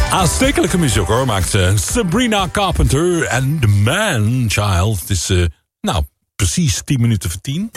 Aanstekelijke muziek hoor, maakt Sabrina Carpenter en The Man Child. Het is, precies 10 minuten voor 10.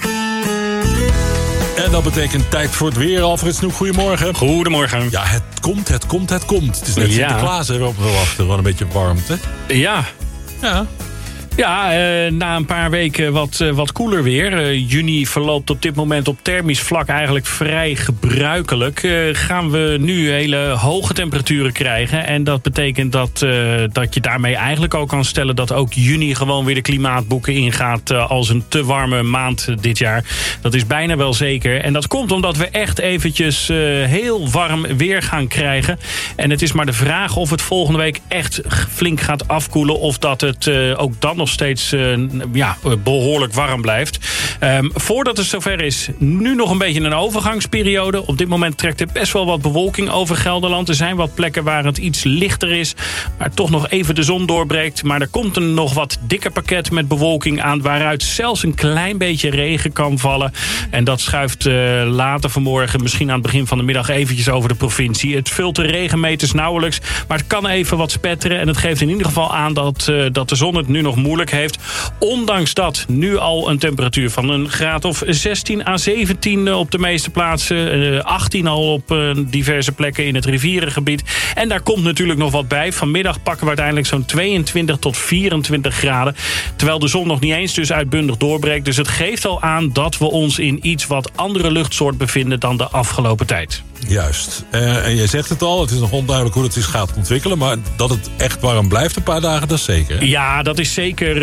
En dat betekent tijd voor het weer. Alfred Snoek, goedemorgen. Goedemorgen. Ja, het komt. Het is net Sinterklaas waarop we wachten. Gewoon een beetje warmte. Ja. Ja. Ja, na een paar weken wat koeler weer. Juni verloopt op dit moment op thermisch vlak eigenlijk vrij gebruikelijk. Gaan we nu hele hoge temperaturen krijgen. En dat betekent dat je daarmee eigenlijk ook kan stellen dat ook juni gewoon weer de klimaatboeken ingaat als een te warme maand dit jaar. Dat is bijna wel zeker. En dat komt omdat we echt eventjes heel warm weer gaan krijgen. En het is maar de vraag of het volgende week echt flink gaat afkoelen of dat het ook dan nog steeds behoorlijk warm blijft. Voordat het zover is, nu nog een beetje een overgangsperiode. Op dit moment trekt er best wel wat bewolking over Gelderland. Er zijn wat plekken waar het iets lichter is, maar toch nog even de zon doorbreekt. Maar er komt een nog wat dikker pakket met bewolking aan, waaruit zelfs een klein beetje regen kan vallen. En dat schuift later vanmorgen, misschien aan het begin van de middag, eventjes over de provincie. Het vult de regenmeters nauwelijks, maar het kan even wat spetteren. En het geeft in ieder geval aan dat de zon het nu nog moeilijk heeft. Ondanks dat nu al een temperatuur van een graad of 16 à 17 op de meeste plaatsen. 18 al op diverse plekken in het rivierengebied. En daar komt natuurlijk nog wat bij. Vanmiddag pakken we uiteindelijk zo'n 22 tot 24 graden. Terwijl de zon nog niet eens dus uitbundig doorbreekt. Dus het geeft al aan dat we ons in iets wat andere luchtsoort bevinden dan de afgelopen tijd. Juist. En jij zegt het al, het is nog onduidelijk hoe het zich gaat ontwikkelen. Maar dat het echt warm blijft een paar dagen, dat is zeker. Hè? Ja, dat is zeker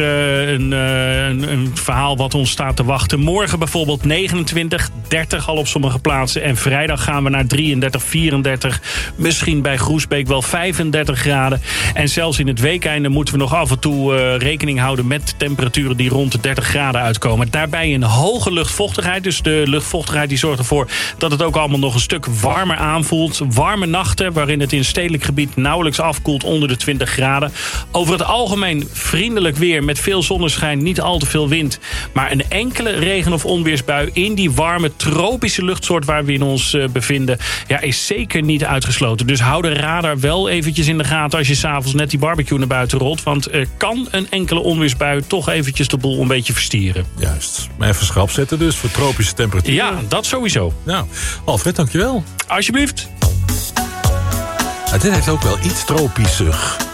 een verhaal wat ons staat te wachten. Morgen bijvoorbeeld 29, 30 al op sommige plaatsen. En vrijdag gaan we naar 33, 34. Misschien bij Groesbeek wel 35 graden. En zelfs in het weekeinde moeten we nog af en toe rekening houden met temperaturen die rond de 30 graden uitkomen. Daarbij een hoge luchtvochtigheid. Dus de luchtvochtigheid die zorgt ervoor dat het ook allemaal nog een stuk warmer aanvoelt. Warme nachten waarin het in stedelijk gebied nauwelijks afkoelt onder de 20 graden. Over het algemeen vriendelijk weer met veel zonneschijn, niet al te veel wind. Maar een enkele regen- of onweersbui in die warme tropische luchtsoort waar we in ons bevinden, is zeker niet uitgesloten. Dus hou de radar wel eventjes in de gaten als je s'avonds net die barbecue naar buiten rolt. Want kan een enkele onweersbui toch eventjes de boel een beetje verstieren. Juist. Maar even schrap zetten dus voor tropische temperaturen. Ja, dat sowieso. Nou, Alfred, dankjewel. Alsjeblieft. Dit heeft ook wel iets tropisch.